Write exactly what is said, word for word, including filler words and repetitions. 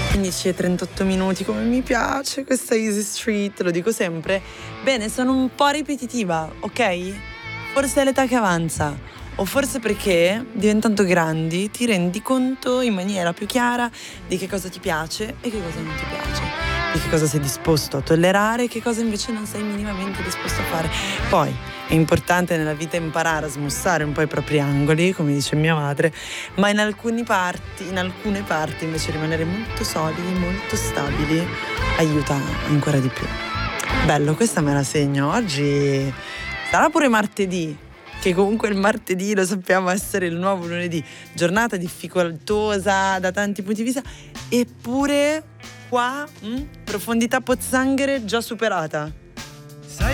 quindici e trentotto minuti, come mi piace questa Easy Street, lo dico sempre. Bene, sono un po' ripetitiva, ok? Forse è l'età che avanza, o forse perché diventando grandi ti rendi conto in maniera più chiara di che cosa ti piace e che cosa non ti piace, di che cosa sei disposto a tollerare e che cosa invece non sei minimamente disposto a fare. Poi è importante nella vita imparare a smussare un po' i propri angoli, come dice mia madre, ma in alcuni parti, in alcune parti invece rimanere molto solidi, molto stabili aiuta ancora di più. Bello, questa me la segno. Oggi sarà pure martedì, che comunque il martedì lo sappiamo essere il nuovo lunedì, giornata difficoltosa da tanti punti di vista, eppure qua mh, profondità pozzanghere già superata.